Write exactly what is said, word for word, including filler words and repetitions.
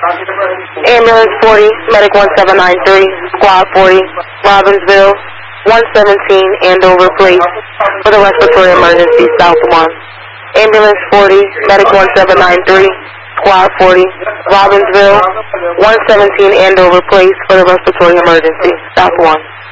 Ambulance forty, Medic one seven nine three, Squad forty, Robbinsville, one seventeen, Andover, please, for the respiratory emergency, South one. Ambulance forty, Medic one seven nine three, Squad forty, Robbinsville, one seventeen, Andover, please, for the respiratory emergency, South one.